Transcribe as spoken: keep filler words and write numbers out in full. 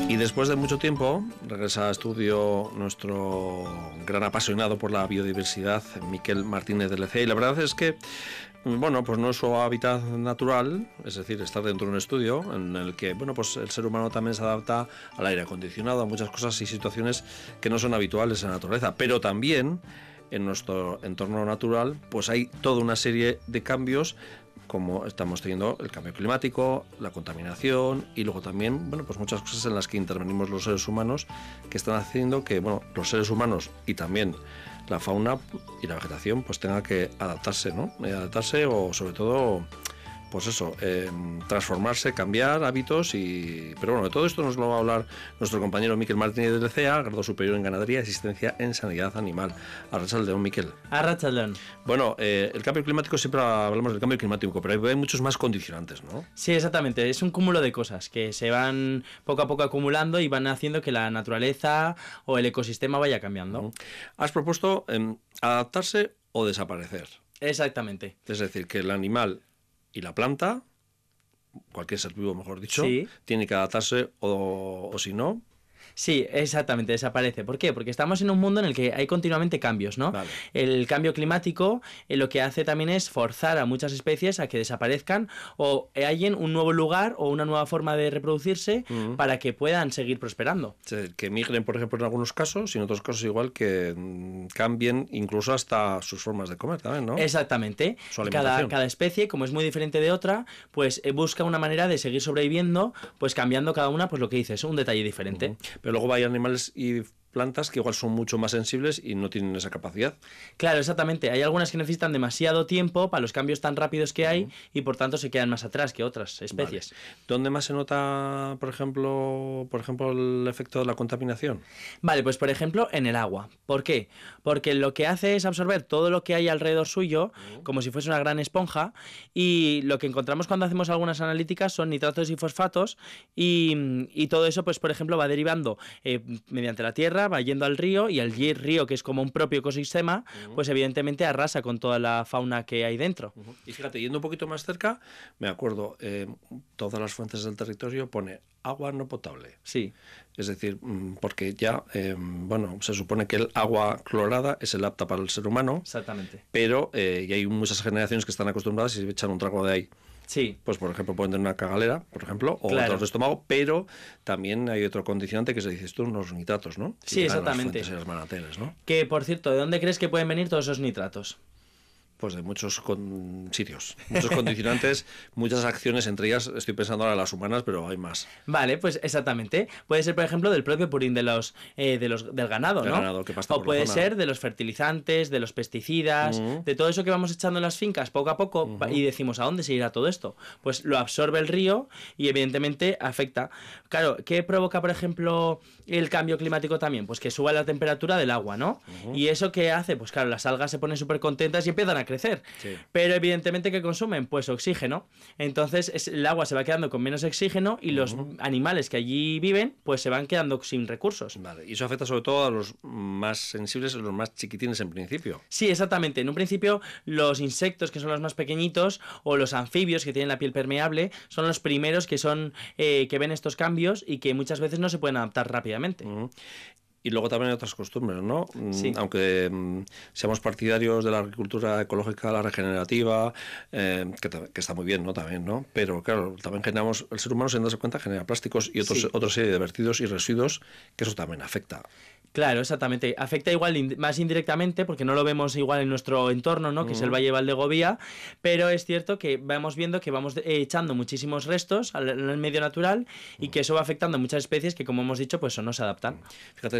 Y después de mucho tiempo regresa a estudio nuestro gran apasionado por la biodiversidad, Miquel Martínez de Lecea, y la verdad es que, bueno, pues no es su hábitat natural, es decir, estar dentro de un estudio en el que, bueno, pues el ser humano también se adapta al aire acondicionado, a muchas cosas y situaciones que no son habituales en la naturaleza, pero también en nuestro entorno natural, pues hay toda una serie de cambios, como estamos teniendo el cambio climático, la contaminación y luego también, bueno, pues muchas cosas en las que intervenimos los seres humanos que están haciendo que, bueno, los seres humanos y también la fauna y la vegetación pues tenga que adaptarse, ¿no? Eh, adaptarse o sobre todo, pues eso, eh, transformarse, cambiar hábitos y... Pero bueno, de todo esto nos lo va a hablar nuestro compañero Miquel Martínez de Lecea, grado superior en Ganadería y Asistencia en Sanidad Animal. Arratsaldeon, Miquel. Arratsaldeon. Bueno, eh, el cambio climático, siempre hablamos del cambio climático, pero hay muchos más condicionantes, ¿no? Sí, exactamente. Es un cúmulo de cosas que se van poco a poco acumulando y van haciendo que la naturaleza o el ecosistema vaya cambiando. Uh-huh. Has propuesto eh, adaptarse o desaparecer. Exactamente. Es decir, que el animal y la planta, cualquier ser vivo, mejor dicho, sí. tiene que adaptarse o, o si no... Sí, exactamente, desaparece. ¿Por qué? Porque estamos en un mundo en el que hay continuamente cambios, ¿no? Vale. El cambio climático eh, lo que hace también es forzar a muchas especies a que desaparezcan o hallen un nuevo lugar o una nueva forma de reproducirse uh-huh. para que puedan seguir prosperando. Sí, que migren, por ejemplo, en algunos casos y en otros casos igual que mmm, cambien incluso hasta sus formas de comer también, ¿no? Exactamente. Cada, cada especie, como es muy diferente de otra, pues eh, busca una manera de seguir sobreviviendo, pues cambiando cada una, pues lo que dices, un detalle diferente. Uh-huh. Pero luego hay animales y plantas que igual son mucho más sensibles y no tienen esa capacidad. Claro, exactamente. Hay algunas que necesitan demasiado tiempo para los cambios tan rápidos que hay uh-huh. y por tanto se quedan más atrás que otras especies. Vale. ¿Dónde más se nota, por ejemplo, por ejemplo, el efecto de la contaminación? Vale, pues por ejemplo en el agua. ¿Por qué? Porque lo que hace es absorber todo lo que hay alrededor suyo uh-huh. como si fuese una gran esponja, y lo que encontramos cuando hacemos algunas analíticas son nitratos y fosfatos y, y todo eso, pues por ejemplo, va derivando eh, mediante la tierra, va yendo al río, y el río, que es como un propio ecosistema, uh-huh. pues evidentemente arrasa con toda la fauna que hay dentro. Uh-huh. Y fíjate, yendo un poquito más cerca, me acuerdo, eh, todas las fuentes del territorio pone agua no potable. Sí. Es decir, porque ya, eh, bueno, se supone que el agua clorada es el apta para el ser humano. Exactamente. Pero, eh, y hay muchas generaciones que están acostumbradas y se echan un trago de ahí. Sí. Pues por ejemplo pueden tener una cagalera, por ejemplo, o claro. otros de estómago, pero también hay otro condicionante que se dices tú, unos nitratos, ¿no? Sí, exactamente. Las fuentes y las manateres, ¿no? Que por cierto, ¿de dónde crees que pueden venir todos esos nitratos? Pues de muchos con... sitios, muchos condicionantes, muchas acciones, entre ellas estoy pensando ahora en las humanas, pero hay más. Vale, pues exactamente. Puede ser, por ejemplo, del propio purín de los, eh, de los del ganado, del ¿no? Ganado que pasta o por puede la zona. ser de los fertilizantes, de los pesticidas, uh-huh. de todo eso que vamos echando en las fincas poco a poco uh-huh. y decimos, ¿a dónde se irá todo esto? Pues lo absorbe el río y evidentemente afecta. Claro, ¿qué provoca, por ejemplo, el cambio climático también? Pues que suba la temperatura del agua, ¿no? Uh-huh. ¿Y eso qué hace? Pues claro, las algas se ponen súper contentas y empiezan a crecer. Sí. Pero evidentemente, ¿qué consumen? Pues oxígeno. Entonces es, el agua se va quedando con menos oxígeno y uh-huh. los animales que allí viven pues se van quedando sin recursos. Vale. Y eso afecta sobre todo a los más sensibles, a los más chiquitines en principio. Sí, exactamente. En un principio los insectos, que son los más pequeñitos, o los anfibios, que tienen la piel permeable, son los primeros que son eh, que ven estos cambios y que muchas veces no se pueden adaptar rápidamente. Uh-huh. Y luego también hay otras costumbres, ¿no? Sí. Aunque mm, seamos partidarios de la agricultura ecológica, la regenerativa, eh, que, que está muy bien, ¿no? También, ¿no? Pero claro, también generamos, el ser humano, sin darse cuenta, genera plásticos y otros, sí. otra serie de vertidos y residuos, que eso también afecta. Claro, exactamente. Afecta igual in- más indirectamente porque no lo vemos igual en nuestro entorno, ¿no? Que uh-huh. es el Valle Valdegovía, pero es cierto que vamos viendo que vamos echando muchísimos restos al, al medio natural y uh-huh. que eso va afectando a muchas especies que, como hemos dicho, pues no se adaptan. Fíjate,